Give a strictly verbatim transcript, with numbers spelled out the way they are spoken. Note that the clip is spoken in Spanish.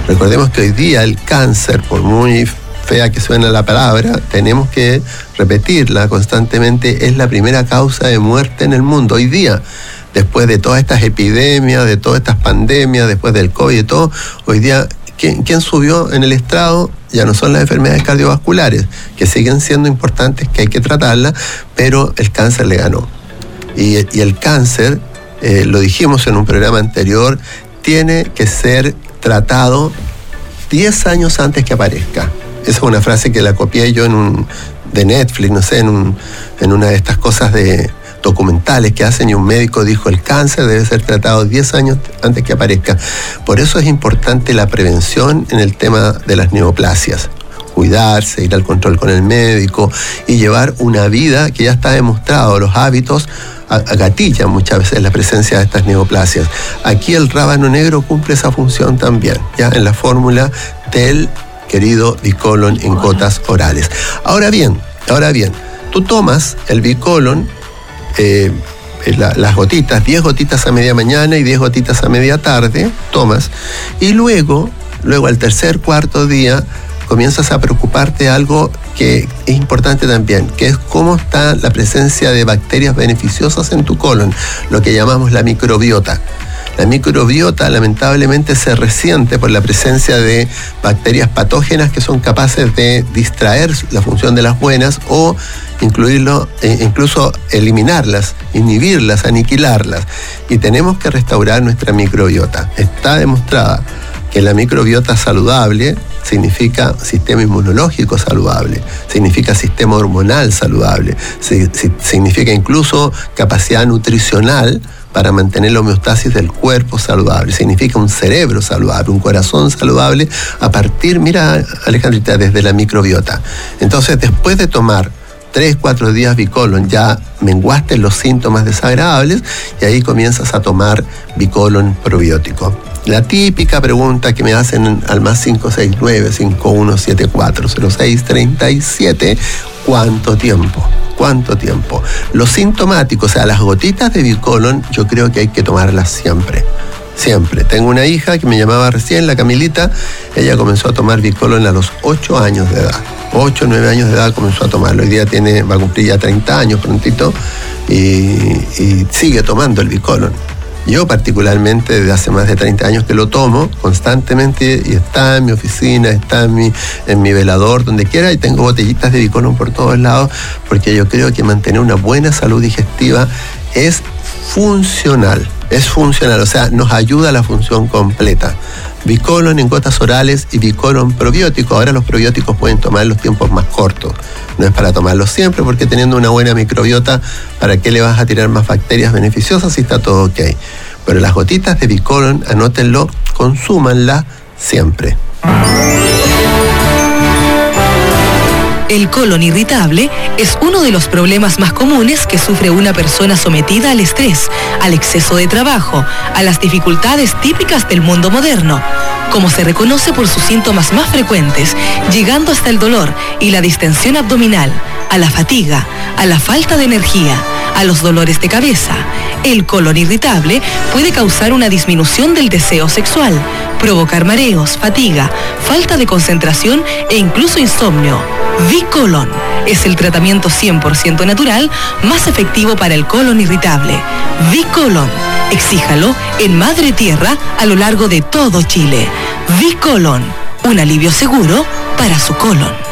Recordemos que hoy día el cáncer, por muy fea que suena la palabra, tenemos que repetirla constantemente, es la primera causa de muerte en el mundo hoy día. Después de todas estas epidemias, de todas estas pandemias, después del COVID y todo, hoy día, ¿quién, quién subió en el estrado? Ya no son las enfermedades cardiovasculares, que siguen siendo importantes, que hay que tratarlas, pero el cáncer le ganó. Y, y el cáncer, eh, lo dijimos en un programa anterior, tiene que ser tratado diez años antes que aparezca. Esa es una frase que la copié yo en un de Netflix, no sé, en, un, en una de estas cosas de documentales que hacen, y un médico dijo: el cáncer debe ser tratado diez años antes que aparezca. Por eso es importante la prevención en el tema de las neoplasias. Cuidarse, ir al control con el médico y llevar una vida que ya está demostrado, los hábitos agatillan muchas veces la presencia de estas neoplasias. Aquí el rábano negro cumple esa función también, ya en la fórmula del querido Bicolon en gotas orales. Ahora bien, ahora bien, tú tomas el Bicolon, eh, la, las gotitas, diez gotitas a media mañana y diez gotitas a media tarde, tomas, y luego, luego al tercer, cuarto día, comienzas a preocuparte de algo que es importante también, que es cómo está la presencia de bacterias beneficiosas en tu colon, lo que llamamos la microbiota. La microbiota lamentablemente se resiente por la presencia de bacterias patógenas que son capaces de distraer la función de las buenas o incluirlo, eh, incluso eliminarlas, inhibirlas, aniquilarlas. Y tenemos que restaurar nuestra microbiota. Está demostrada que la microbiota saludable significa sistema inmunológico saludable, significa sistema hormonal saludable, significa incluso capacidad nutricional para mantener la homeostasis del cuerpo saludable, significa un cerebro saludable, un corazón saludable, a partir, mira Alejandrita, desde la microbiota. Entonces, después de tomar tres, cuatro días Bicolon, ya menguaste los síntomas desagradables y ahí comienzas a tomar Bicolon probiótico. La típica pregunta que me hacen al más cinco seis nueve, cinco uno siete cuatro, cero seis tres siete, ¿cuánto tiempo? ¿Cuánto tiempo? Los sintomáticos, o sea, las gotitas de Bicolon, yo creo que hay que tomarlas siempre. Siempre. Tengo una hija que me llamaba recién, la Camilita, ella comenzó a tomar Bicolon a los ocho años de edad. ocho, nueve años de edad comenzó a tomarlo. Hoy día tiene, va a cumplir ya treinta años prontito y, y sigue tomando el Bicolon. Yo particularmente desde hace más de treinta años que lo tomo constantemente y está en mi oficina, está en mi, en mi velador, donde quiera, y tengo botellitas de Bicolon por todos lados, porque yo creo que mantener una buena salud digestiva es funcional, es funcional, o sea, nos ayuda a la función completa. Bicolon en gotas orales y Bicolon probiótico. Ahora los probióticos pueden tomar los tiempos más cortos. No es para tomarlos siempre, porque teniendo una buena microbiota, ¿para qué le vas a tirar más bacterias beneficiosas si está todo ok? Pero las gotitas de Bicolon, anótenlo, consúmanla siempre. El colon irritable es uno de los problemas más comunes que sufre una persona sometida al estrés, al exceso de trabajo, a las dificultades típicas del mundo moderno, como se reconoce por sus síntomas más frecuentes, llegando hasta el dolor y la distensión abdominal, a la fatiga, a la falta de energía, a los dolores de cabeza. El colon irritable puede causar una disminución del deseo sexual, provocar mareos, fatiga, falta de concentración e incluso insomnio. Bicolon es el tratamiento cien por ciento natural más efectivo para el colon irritable. Bicolon, exíjalo en Madre Tierra a lo largo de todo Chile. Bicolon, un alivio seguro para su colon.